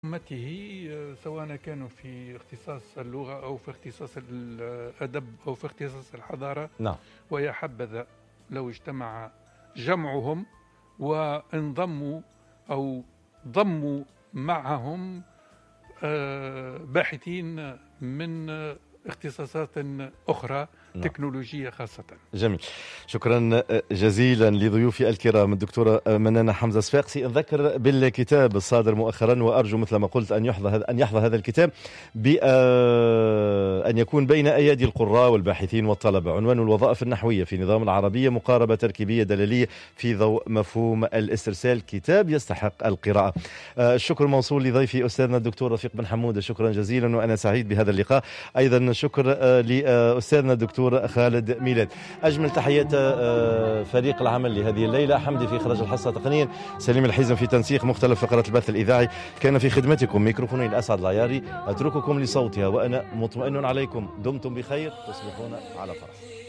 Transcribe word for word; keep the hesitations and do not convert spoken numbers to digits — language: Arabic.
أمته سواء كانوا في اختصاص اللغة أو في اختصاص الأدب أو في اختصاص الحضارة. نعم. ويا حبذا لو اجتمع جمعهم وانضموا أو ضموا معهم باحثين من اختصاصات أخرى. نعم. تكنولوجية خاصة. جميل، شكرا جزيلا لضيوفي الكرام الدكتورة منانة حمزة صفاقسي. أذكر بالكتاب الصادر مؤخرا، وأرجو مثل ما قلت أن يحظى أن يحظى هذا الكتاب بأن يكون بين أيادي القراء والباحثين والطلبة. عنوان الوظائف النحوية في نظام العربية، مقاربة تركيبية دلالية في ضوء مفهوم الاسترسال. كتاب يستحق القراءة. الشكر موصول لضيفي أستاذنا الدكتور رفيق بن حمودة، شكرا جزيلا وأنا سعيد بهذا اللقاء. أيضا شكر لأستاذنا الدكتور خالد ميلاد. أجمل تحيات فريق العمل لهذه الليلة، حمدي في إخراج الحصة تقنيا، سليم الحزم في تنسيق مختلف فقرات البث الإذاعي. كان في خدمتكم ميكروفوني الأسعد العياري، أترككم لصوتها وأنا مطمئن عليكم. دمتم بخير، تصبحون على فرح.